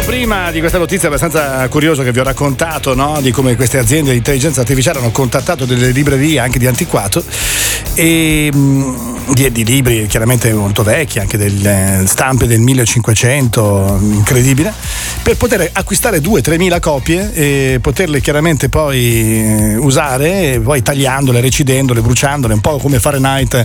prima di questa notizia abbastanza curiosa che vi ho raccontato, no? Di come queste aziende di intelligenza artificiale hanno contattato delle librerie anche di antiquato e di libri chiaramente molto vecchi, anche delle stampe del 1500, incredibile, per poter acquistare 2-3 mila copie e poterle chiaramente poi usare, poi tagliandole, recidendole, bruciandole, un po' come Fahrenheit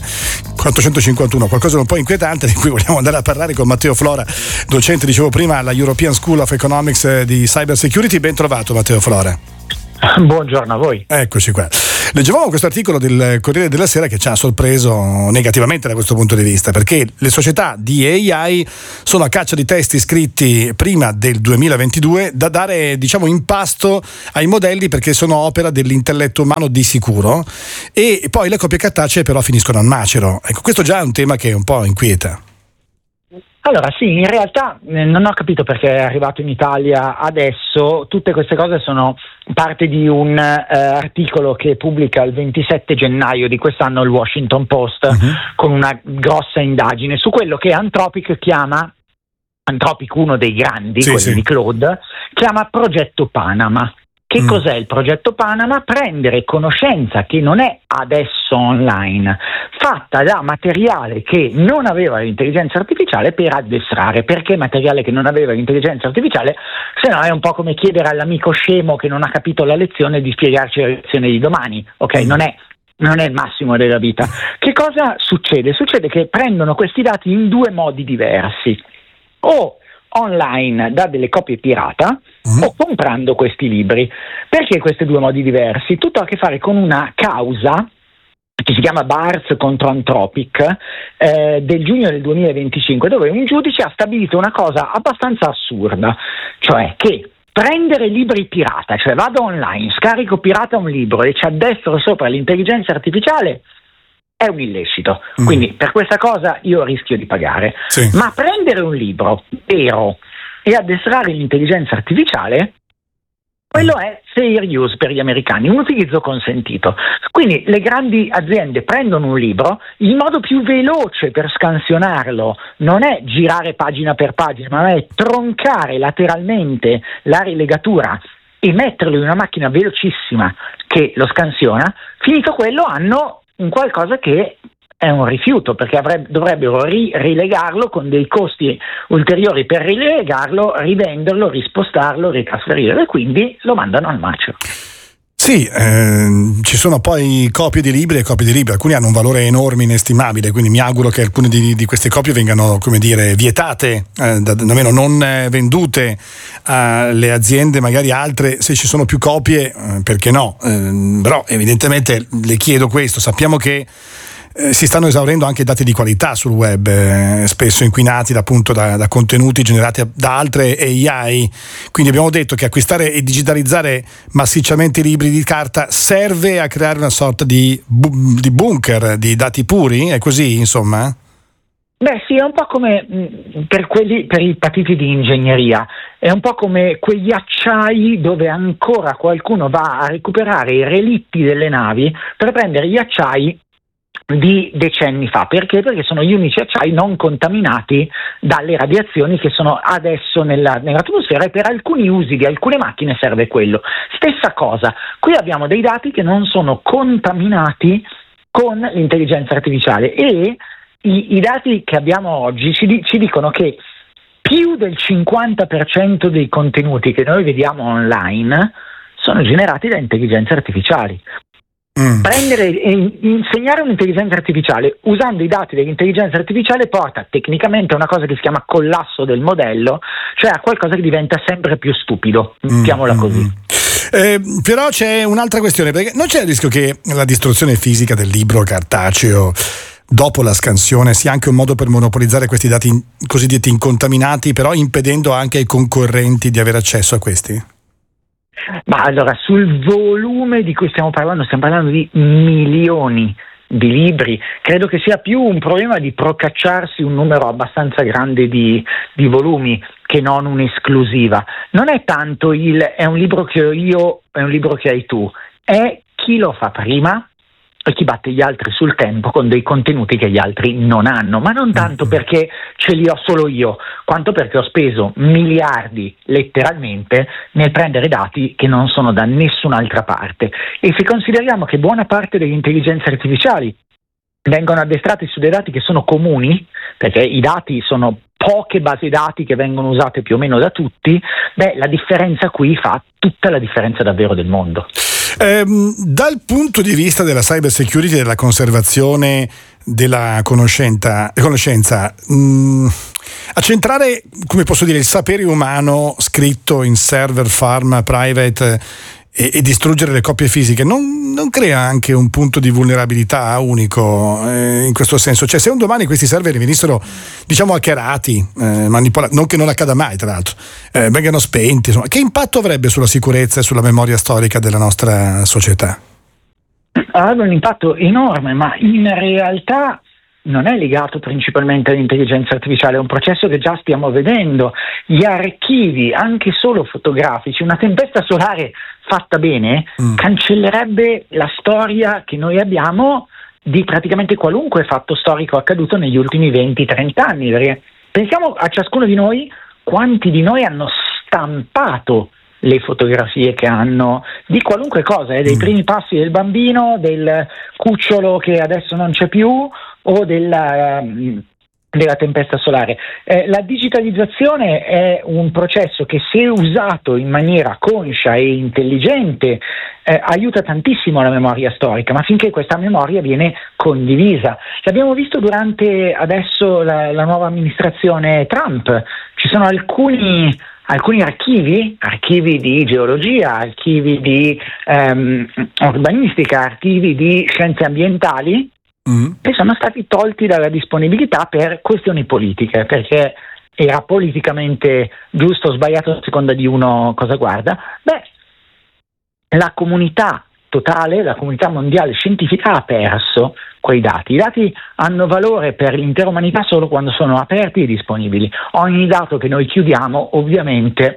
451, qualcosa di un po' inquietante di cui vogliamo andare a parlare con Matteo Flora, docente, dicevo prima, alla European School of Economics di Cyber Security. Ben trovato Matteo Flora. Buongiorno a voi. Eccoci qua. Leggevamo questo articolo del Corriere della Sera che ci ha sorpreso negativamente da questo punto di vista, perché le società di AI sono a caccia di testi scritti prima del 2022 da dare, diciamo, in pasto ai modelli, perché sono opera dell'intelletto umano di sicuro, e poi le copie cartacee però finiscono al macero. Ecco, questo già è un tema che un po' inquieta. Allora sì, in realtà non ho capito perché è arrivato in Italia adesso. Tutte queste cose sono parte di un articolo che pubblica il 27 gennaio di quest'anno il Washington Post, con una grossa indagine su quello che Anthropic chiama, Anthropic, uno dei grandi, quelli di Claude, chiama Progetto Panama. Che cos'è il Progetto Panama? Prendere conoscenza che non è adesso online, fatta da materiale che non aveva l'intelligenza artificiale, per addestrare. Perché materiale che non aveva l'intelligenza artificiale? Se no è un po' come chiedere all'amico scemo che non ha capito la lezione di spiegarci la lezione di domani, ok? Non è il massimo della vita. Che cosa succede? Succede che prendono questi dati in due modi diversi: o online da delle copie pirata o comprando questi libri. Perché questi due modi diversi? Tutto ha a che fare con una causa che si chiama Bartz contro Anthropic del giugno del 2025, dove un giudice ha stabilito una cosa abbastanza assurda, cioè che prendere libri pirata, cioè vado online, scarico pirata un libro e ci addestro sopra l'intelligenza artificiale, è un illecito. Quindi per questa cosa io rischio di pagare. Sì. Ma prendere un libro vero e addestrare l'intelligenza artificiale, quello è fair use per gli americani, un utilizzo consentito. Quindi le grandi aziende prendono un libro, il modo più veloce per scansionarlo non è girare pagina per pagina, ma è troncare lateralmente la rilegatura e metterlo in una macchina velocissima che lo scansiona. Finito quello, hanno un qualcosa che è un rifiuto, perché dovrebbero rilegarlo con dei costi ulteriori per rilegarlo, rivenderlo, rispostarlo, ritrasferirlo, e quindi lo mandano al macero. Sì, ci sono poi copie di libri e copie di libri, alcuni hanno un valore enorme, inestimabile, quindi mi auguro che alcune di queste copie vengano, come dire, vietate, almeno non vendute alle aziende, magari altre, se ci sono più copie, perché no? Però evidentemente le chiedo questo, sappiamo che si stanno esaurendo anche dati di qualità sul web, spesso inquinati da contenuti generati da altre AI, quindi abbiamo detto che acquistare e digitalizzare massicciamente i libri di carta serve a creare una sorta di bunker di dati puri, è così, insomma? Beh sì, è un po' come per i partiti di ingegneria, è un po' come quegli acciai dove ancora qualcuno va a recuperare i relitti delle navi per prendere gli acciai di decenni fa. Perché? Perché sono gli unici acciai non contaminati dalle radiazioni che sono adesso nell'atmosfera, e per alcuni usi di alcune macchine serve quello. Stessa cosa, qui abbiamo dei dati che non sono contaminati con l'intelligenza artificiale, e i dati che abbiamo oggi ci dicono che più del 50% dei contenuti che noi vediamo online sono generati da intelligenze artificiali. Prendere e insegnare un'intelligenza artificiale usando i dati dell'intelligenza artificiale porta tecnicamente a una cosa che si chiama collasso del modello, cioè a qualcosa che diventa sempre più stupido, mettiamola così. Però c'è un'altra questione, perché non c'è il rischio che la distruzione fisica del libro cartaceo dopo la scansione sia anche un modo per monopolizzare questi dati cosiddetti incontaminati, però impedendo anche ai concorrenti di avere accesso a questi? Ma allora, sul volume di cui stiamo parlando di milioni di libri. Credo che sia più un problema di procacciarsi un numero abbastanza grande di volumi che non un'esclusiva. Non è tanto è un libro che ho io, è un libro che hai tu, è chi lo fa prima, e chi batte gli altri sul tempo con dei contenuti che gli altri non hanno, ma non tanto perché ce li ho solo io, quanto perché ho speso miliardi letteralmente nel prendere dati che non sono da nessun'altra parte. E se consideriamo che buona parte delle intelligenze artificiali vengono addestrate su dei dati che sono comuni, perché i dati sono poche basi dati che vengono usate più o meno da tutti, la differenza qui fa tutta la differenza davvero del mondo. Dal punto di vista della cyber security e della conservazione della conoscenza, accentrare, come posso dire, il sapere umano scritto in server, farm, private e distruggere le copie fisiche non crea anche un punto di vulnerabilità unico in questo senso? Cioè, se un domani questi server venissero, diciamo, hackerati, manipolati, non che non accada mai tra l'altro, vengano spenti, insomma, che impatto avrebbe sulla sicurezza e sulla memoria storica della nostra società? Avrebbe un impatto enorme, ma in realtà non è legato principalmente all'intelligenza artificiale, è un processo che già stiamo vedendo. Gli archivi, anche solo fotografici, una tempesta solare fatta bene cancellerebbe la storia che noi abbiamo di praticamente qualunque fatto storico accaduto negli ultimi 20-30 anni. Perché pensiamo a ciascuno di noi, quanti di noi hanno stampato le fotografie che hanno di qualunque cosa, dei primi passi del bambino, del cucciolo che adesso non c'è più, o della tempesta solare. La digitalizzazione è un processo che, se usato in maniera conscia e intelligente, aiuta tantissimo la memoria storica, ma finché questa memoria viene condivisa. L'abbiamo visto durante adesso la nuova amministrazione Trump. Ci sono alcuni archivi di geologia, archivi di urbanistica, archivi di scienze ambientali che sono stati tolti dalla disponibilità per questioni politiche, perché era politicamente giusto o sbagliato a seconda di uno cosa guarda. La comunità totale, la comunità mondiale scientifica ha perso quei dati. I dati hanno valore per l'intera umanità solo quando sono aperti e disponibili. Ogni dato che noi chiudiamo, ovviamente,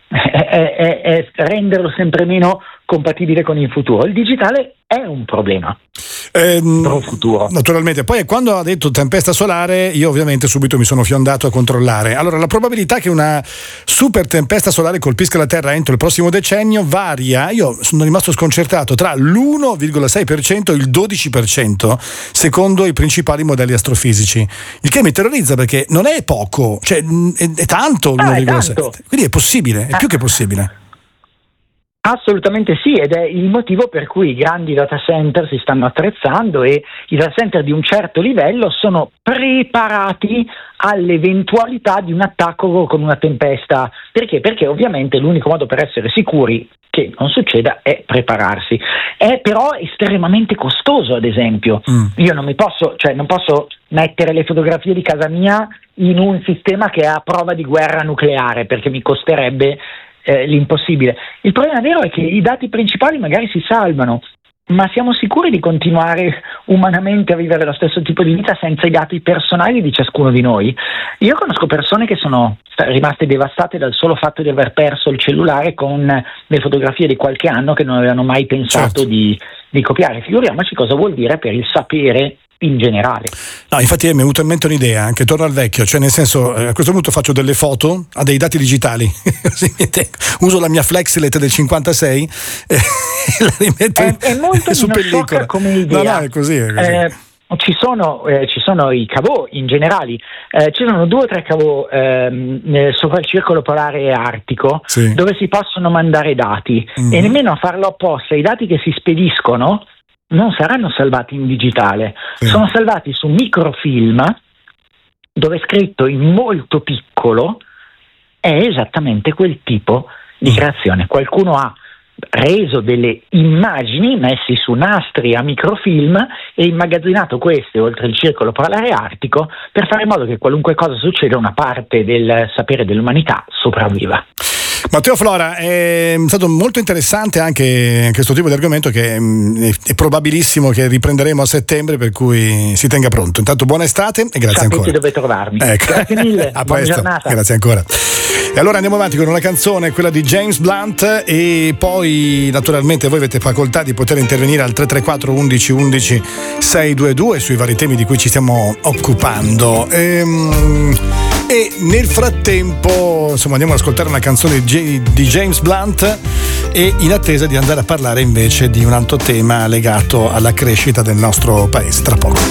è renderlo sempre meno compatibile con il futuro. Il digitale è un problema per il futuro. Naturalmente. Poi, quando ha detto tempesta solare, io ovviamente subito mi sono fiondato a controllare. Allora, la probabilità che una super tempesta solare colpisca la Terra entro il prossimo decennio varia, io sono rimasto sconcertato, tra l'1,6% e il 12% secondo i principali modelli astrofisici, il che mi terrorizza, perché non è poco, cioè è tanto l'1,6%, quindi è possibile, è più che possibile. Assolutamente sì, ed è il motivo per cui i grandi data center si stanno attrezzando, e i data center di un certo livello sono preparati all'eventualità di un attacco con una tempesta. Perché? Perché ovviamente l'unico modo per essere sicuri che non succeda è prepararsi. È però estremamente costoso, ad esempio. Io non posso mettere le fotografie di casa mia in un sistema che è a prova di guerra nucleare, perché mi costerebbe l'impossibile. Il problema vero è che i dati principali magari si salvano, ma siamo sicuri di continuare umanamente a vivere lo stesso tipo di vita senza i dati personali di ciascuno di noi? Io conosco persone che sono rimaste devastate dal solo fatto di aver perso il cellulare con le fotografie di qualche anno che non avevano mai pensato di copiare. Figuriamoci cosa vuol dire per il sapere in generale. No, infatti mi è venuta in mente un'idea, che torno al vecchio, cioè nel senso, a questo punto faccio delle foto a dei dati digitali, uso la mia Flexilet del 56 e la rimetto è molto su pellicola. Come idea. No, è così. Ci sono i cavò in generali, ci sono 2 o 3 cavò sopra il circolo polare artico, sì, dove si possono mandare dati, e nemmeno a farlo apposta i dati che si spediscono non saranno salvati in digitale, sono salvati su microfilm, dove scritto in molto piccolo è esattamente quel tipo di creazione. Qualcuno ha reso delle immagini messi su nastri a microfilm e immagazzinato queste oltre il circolo polare artico per fare in modo che qualunque cosa succeda, una parte del sapere dell'umanità sopravviva. Matteo Flora, è stato molto interessante anche questo tipo di argomento, che è probabilissimo che riprenderemo a settembre, per cui si tenga pronto. Intanto buona estate e grazie ancora. Sapete dove trovarmi. Ecco. Grazie mille. A buona presto. giornata. Grazie ancora. E allora andiamo avanti con una canzone, quella di James Blunt, e poi naturalmente voi avete facoltà di poter intervenire al 334 11 11 622 sui vari temi di cui ci stiamo occupando. E nel frattempo, insomma, andiamo ad ascoltare una canzone di James Blunt, e in attesa di andare a parlare invece di un altro tema legato alla crescita del nostro paese tra poco.